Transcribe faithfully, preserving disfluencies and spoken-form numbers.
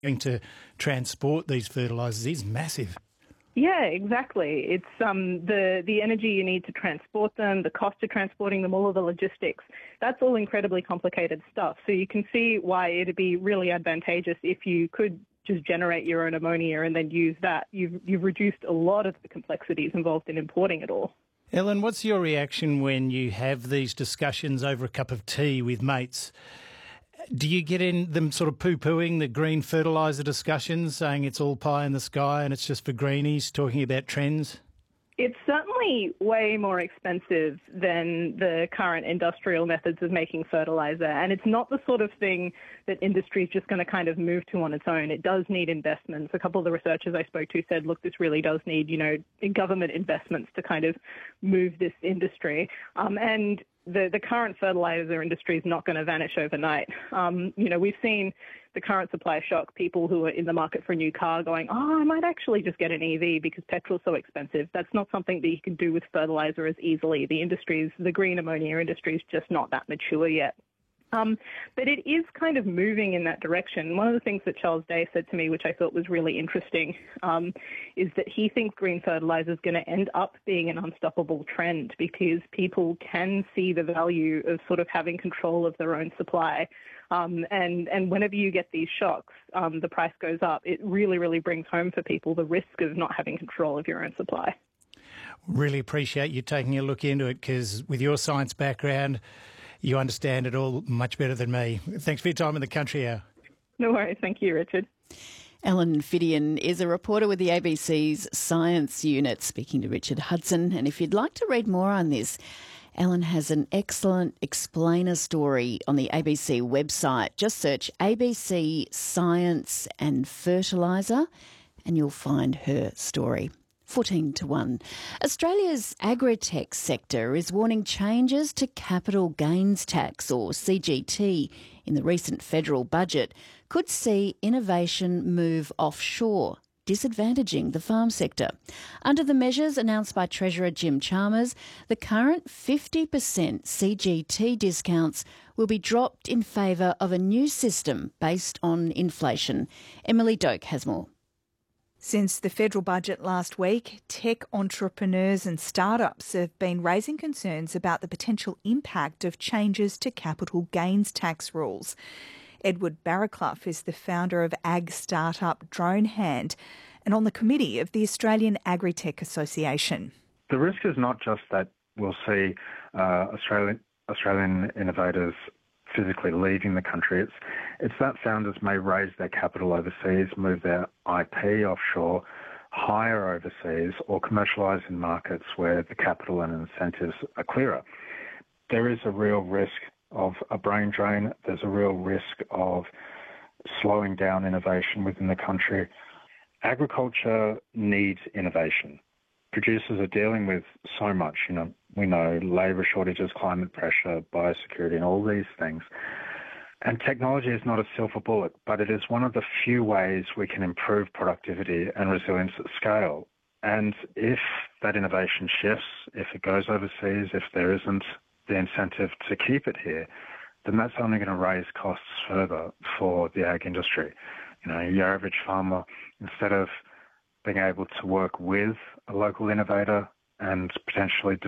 to transport these fertilisers is massive. Yeah, exactly. It's um, the, the energy you need to transport them, the cost of transporting them, all of the logistics. That's all incredibly complicated stuff. So you can see why it'd be really advantageous if you could just generate your own ammonia and then use that. You've, you've reduced a lot of the complexities involved in importing it all. Ellen, what's your reaction when you have these discussions over a cup of tea with mates? Do you get in them sort of poo-pooing the green fertiliser discussions, saying it's all pie in the sky and it's just for greenies, talking about trends? It's certainly way more expensive than the current industrial methods of making fertiliser, and it's not the sort of thing that industry is just going to kind of move to on its own. It does need investments. A couple of the researchers I spoke to said, look, this really does need, you know, government investments to kind of move this industry. Um, and the, the current fertiliser industry is not going to vanish overnight. Um, you know, we've seen the current supply shock, people who are in the market for a new car going, oh, I might actually just get an E V because petrol's so expensive. That's not something that you can do with fertiliser as easily. The industry's, the green ammonia industry is just not that mature yet. Um, but it is kind of moving in that direction. One of the things that Charles Day said to me, which I thought was really interesting, um, is that he thinks green fertiliser is going to end up being an unstoppable trend because people can see the value of sort of having control of their own supply. Um, and, and whenever you get these shocks, um, the price goes up. It really, really brings home for people the risk of not having control of your own supply. Really appreciate you taking a look into it because with your science background, you understand it all much better than me. Thanks for your time in the Country Hour. No worries. Thank you, Richard. Ellen Fidian is a reporter with the A B C's Science Unit, speaking to Richard Hudson. And if you'd like to read more on this, Ellen has an excellent explainer story on the A B C website. Just search A B C Science and Fertiliser and you'll find her story. fourteen to one. Australia's agri-tech sector is warning changes to capital gains tax, or C G T, in the recent federal budget could see innovation move offshore, disadvantaging the farm sector. Under the measures announced by Treasurer Jim Chalmers, the current fifty percent C G T discounts will be dropped in favour of a new system based on inflation. Emily Doak has more. Since the federal budget last week, tech entrepreneurs and startups have been raising concerns about the potential impact of changes to capital gains tax rules. Edward Barraclough is the founder of ag startup DroneHand and on the committee of the Australian Agri-Tech Association. The risk is not just that we'll see uh, Australian, Australian innovators physically leaving the country. It's, it's that founders may raise their capital overseas, move their I P offshore, hire overseas, or commercialise in markets where the capital and incentives are clearer. There is a real risk of a brain drain. There's a real risk of slowing down innovation within the country. Agriculture needs innovation. Producers are dealing with so much, you know, we know labour shortages, climate pressure, biosecurity and all these things. And technology is not a silver bullet, but it is one of the few ways we can improve productivity and resilience at scale. And if that innovation shifts, if it goes overseas, if there isn't the incentive to keep it here, then that's only going to raise costs further for the ag industry. You know, your average farmer, instead of being able to work with a local innovator and potentially